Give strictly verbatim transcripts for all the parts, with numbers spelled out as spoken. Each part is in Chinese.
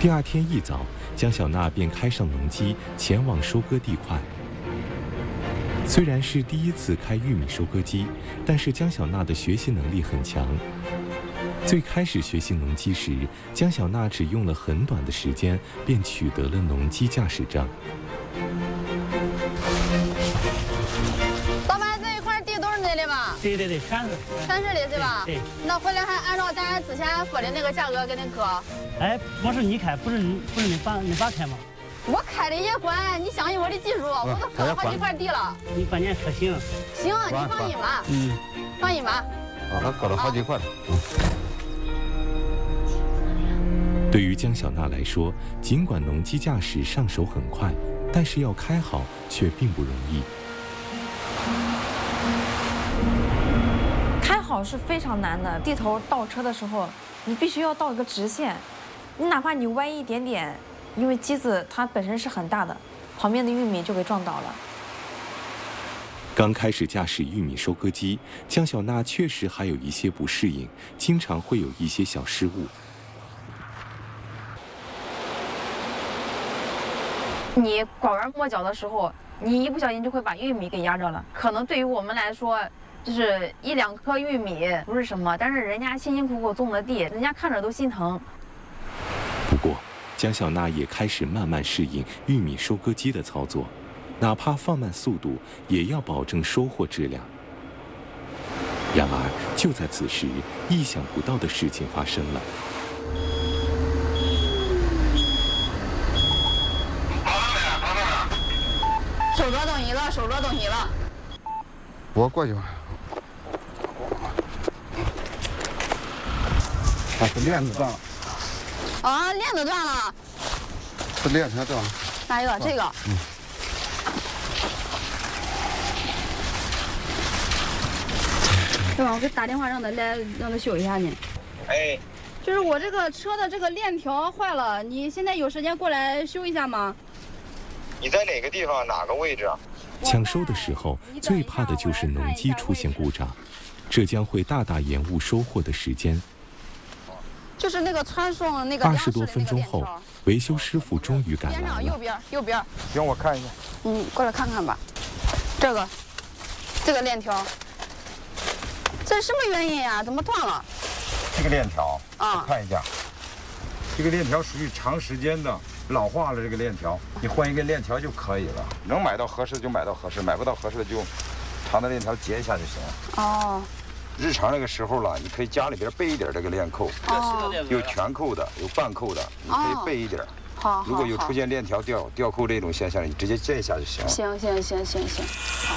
第二天一早，江小娜便开上农机前往收割地块。虽然是第一次开玉米收割机，但是江小娜的学习能力很强。最开始学习农机时，江小娜只用了很短的时间便取得了农机驾驶证。 老板，这一块地都是你的吧？ 对对对，全是。 全是的，对吧？ 对。 那回来还按照咱之前说的那个价格给您割？ 哎，不是你开，不是你不是你爸你爸开吗？ 我开的也管，你相信我的技术，我都割了好几块地了。 你关键可行。 行，你放心吧。 嗯。 放心吧。 啊，他割了好几块了。嗯。 对于江小娜来说，尽管农机驾驶上手很快，但是要开好却并不容易。 开好是非常难的，地头倒车的时候，你必须要倒一个直线，你哪怕你歪一点点，因为机子它本身是很大的，旁边的玉米就给撞倒了。 刚开始驾驶玉米收割机，江小娜确实还有一些不适应，经常会有一些小失误。 你拐弯抹角的时候，你一不小心就会把玉米给压着了。可能对于我们来说，就是一两颗玉米不是什么，但是人家辛辛苦苦种的地，人家看着都心疼。 不过，江小娜也开始慢慢适应玉米收割机的操作，哪怕放慢速度，也要保证收获质量。然而，就在此时，意想不到的事情发生了。 收着东西了，收着东西了。 我过去吧。啊，这链子断了。 啊，链子断了。 这链条断了。 哪一个？这个。 嗯。 对吧？我给打电话让他来，让他修一下呢。 哎。 就是我这个车的这个链条坏了，你现在有时间过来修一下吗？ 你在哪个地方？哪个位置啊？ 抢收的时候，最怕的就是农机出现故障，这将会大大延误收获的时间。 就是那个传送那个二十多分钟后，维修师傅终于赶来了。 右边，右边。 行，我看一下。 嗯，过来看看吧。这个，这个链条，这什么原因呀？怎么断了？ 这个链条啊， 我看一下。这个链条属于长时间的老化了，这个链条，你换一根链条就可以了。能买到合适的就买到合适，买不到合适的就长的链条截一下就行了。 哦。 日常那个时候了，你可以家里边备一点这个链扣， 哦， 有全扣的，有半扣的，你可以备一点。 好， 如果有出现链条掉掉扣这种现象，你直接截一下就行了。 行行行行行。好。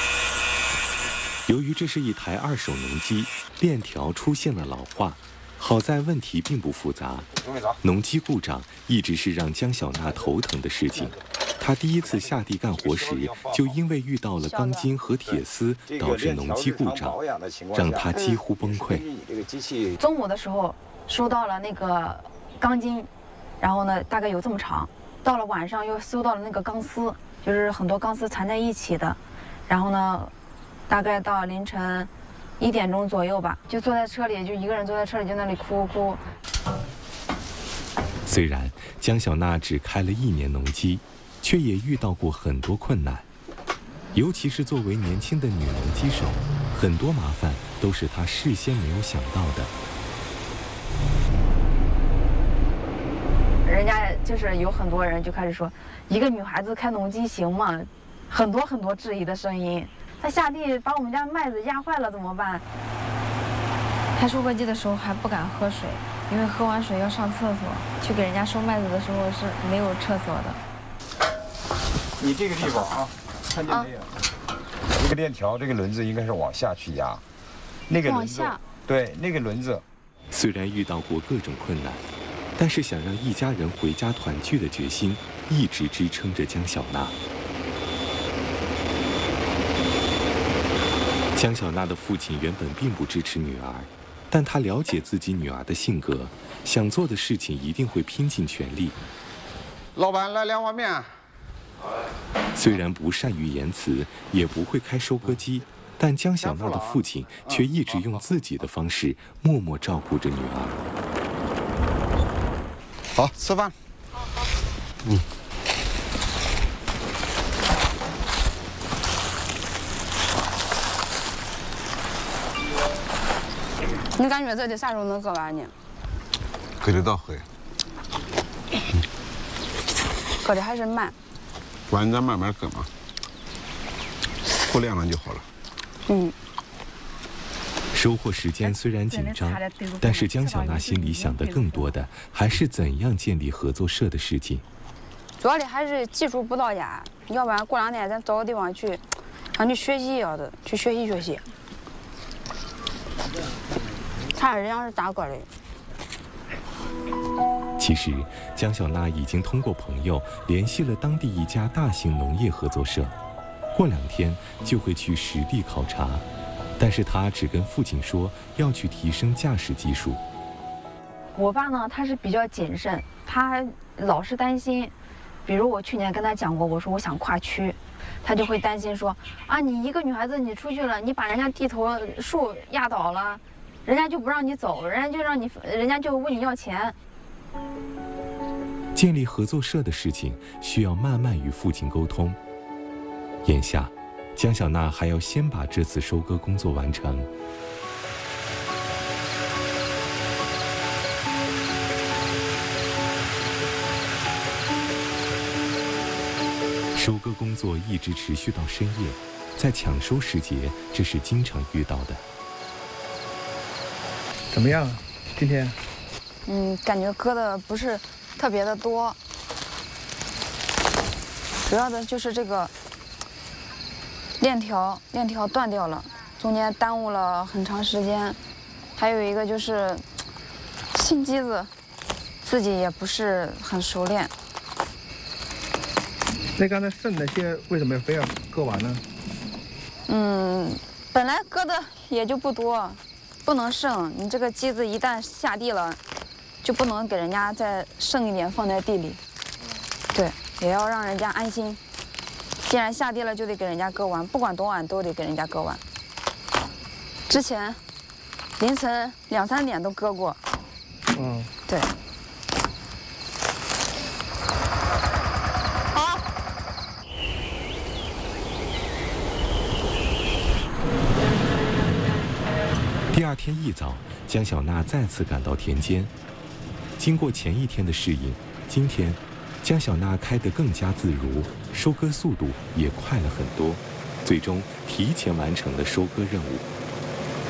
由于这是一台二手农机，链条出现了老化。好在问题并不复杂，农机故障一直是让江小娜头疼的事情。她第一次下地干活时，就因为遇到了钢筋和铁丝，导致农机故障，让她几乎崩溃。 中午的时候收到了那个钢筋，然后呢，大概有这么长。到了晚上又收到了那个钢丝，就是很多钢丝缠在一起的。然后呢，大概到凌晨一点钟左右吧，就坐在车里，就一个人坐在车里，就那里哭哭。 虽然江小娜只开了一年农机，却也遇到过很多困难，尤其是作为年轻的女农机手，很多麻烦都是她事先没有想到的。 人家就是有很多人就开始说，一个女孩子开农机行吗？很多很多质疑的声音。他下地把我们家麦子压坏了怎么办？ 开收割机的时候还不敢喝水，因为喝完水要上厕所。去给人家收麦子的时候是没有厕所的。 你这个地方啊，看见没有？啊、这个链条，这个轮子应该是往下去压，那个轮子，对，那个轮子。 虽然遇到过各种困难，但是想让一家人回家团聚的决心一直支撑着江小娜。江小娜的父亲原本并不支持女儿，但他了解自己女儿的性格，想做的事情一定会拼尽全力。 老板，来两碗面。 虽然不善于言辞，也不会开收割机，但江小娜的父亲却一直用自己的方式默默照顾着女儿。 好，吃饭。嗯。 你感觉这得啥时候能割完呢？ 割得到会。 嗯、割的还是慢。 管咱慢慢割嘛，过两天就好了。 嗯。 收获时间虽然紧张，但是姜小娜心里想的更多的还是怎样建立合作社的事情。 主要的还是技术不到家，要不然过两天咱找个地方去，让你学习一样的，去学习学习。看人家是咋割的。 其实，姜小娜已经通过朋友联系了当地一家大型农业合作社，过两天就会去实地考察。但是她只跟父亲说要去提升驾驶技术。 我爸呢，他是比较谨慎，他老是担心，比如我去年跟他讲过，我说我想跨区，他就会担心说啊，你一个女孩子你出去了，你把人家地头树压倒了。人家就不让你走，人家就让你，人家就问你要钱。 建立合作社的事情需要慢慢与父亲沟通。眼下，姜小娜还要先把这次收割工作完成。收割工作一直持续到深夜，在抢收时节，这是经常遇到的。 怎么样？今天？ 嗯，感觉割的不是特别的多，主要的就是这个链条，链条断掉了，中间耽误了很长时间。还有一个就是新机子，自己也不是很熟练。 那刚才剩那些为什么非要割完呢？ 嗯，本来割的也就不多。不能剩，你这个机子一旦下地了，就不能给人家再剩一点放在地里。对，也要让人家安心。既然下地了，就得给人家割完，不管多晚都得给人家割完。之前凌晨两三点都割过。 嗯， 对。好。 第二天一早，姜小娜再次赶到田间。经过前一天的适应，今天姜小娜开得更加自如，收割速度也快了很多，最终提前完成了收割任务。